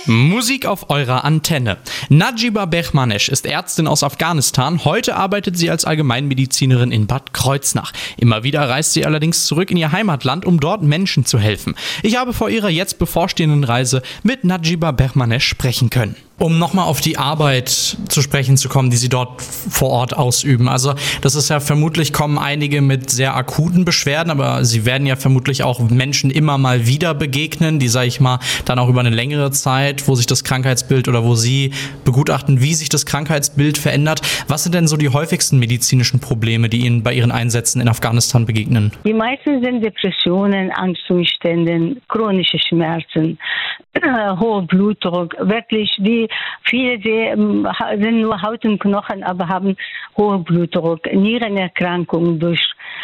Musik auf eurer Antenne. Najiba Behmanesh ist Ärztin aus Afghanistan. Heute arbeitet sie als Allgemeinmedizinerin in Bad Kreuznach. Immer wieder reist sie allerdings zurück in ihr Heimatland, um dort Menschen zu helfen. Ich habe vor ihrer jetzt bevorstehenden Reise mit Najiba Behmanesh sprechen können. Um nochmal auf die Arbeit zu sprechen zu kommen, die Sie dort vor Ort ausüben. Also das ist ja vermutlich, kommen einige mit sehr akuten Beschwerden, aber Sie werden ja vermutlich auch Menschen immer mal wieder begegnen, die, sage ich mal, dann auch über eine längere Zeit, wo sich das Krankheitsbild oder wo Sie begutachten, wie sich das Krankheitsbild verändert. Was sind denn so die häufigsten medizinischen Probleme, die Ihnen bei Ihren Einsätzen in Afghanistan begegnen? Die meisten sind Depressionen, Angstzustände, chronische Schmerzen, hoher Blutdruck, wirklich viele sind nur Haut und Knochen, aber haben hohen Blutdruck, Nierenerkrankungen durch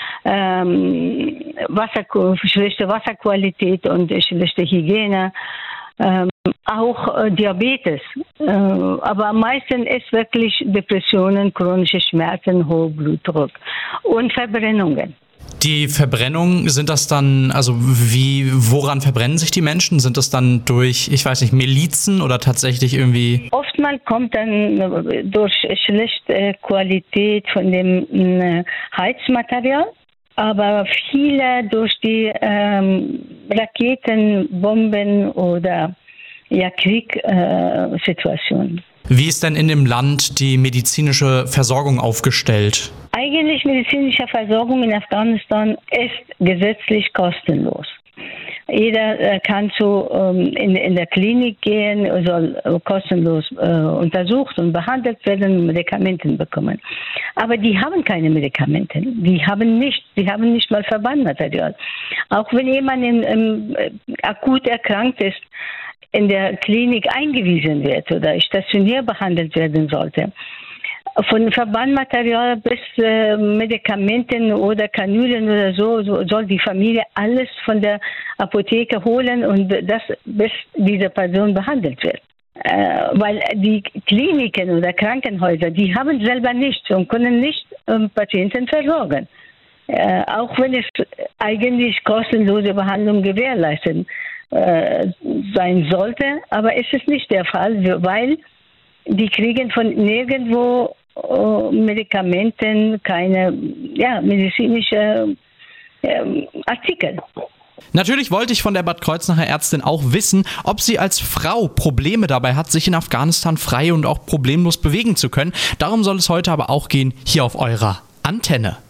schlechte Wasserqualität und schlechte Hygiene, auch Diabetes. Aber am meisten ist wirklich Depressionen, chronische Schmerzen, hoher Blutdruck und Verbrennungen. Die Verbrennung, sind das dann, also woran verbrennen sich die Menschen? Sind das dann durch, ich weiß nicht, Milizen oder tatsächlich irgendwie? Oftmals kommt dann durch schlechte Qualität von dem Heizmaterial, aber viele durch die Raketen, Bomben oder Kriegssituationen. Wie ist denn in dem Land die medizinische Versorgung aufgestellt? Eigentlich medizinische Versorgung in Afghanistan ist gesetzlich kostenlos. Jeder kann in der Klinik gehen, soll kostenlos untersucht und behandelt werden, Medikamente bekommen. Aber die haben keine Medikamente. Die haben nicht mal Verbandmaterial. Auch wenn jemand akut erkrankt ist, in der Klinik eingewiesen wird oder stationär behandelt werden sollte. Von Verbandmaterial bis Medikamenten oder Kanülen oder so soll die Familie alles von der Apotheke holen und das bis diese Person behandelt wird. Weil die Kliniken oder Krankenhäuser, die haben selber nichts und können nicht Patienten versorgen. Auch wenn es eigentlich kostenlose Behandlung gewährleisten sein sollte, aber es ist nicht der Fall, weil die kriegen von nirgendwo Medikamenten, keine medizinische Artikel. Natürlich wollte ich von der Bad Kreuznacher Ärztin auch wissen, ob sie als Frau Probleme dabei hat, sich in Afghanistan frei und auch problemlos bewegen zu können. Darum soll es heute aber auch gehen, hier auf eurer Antenne.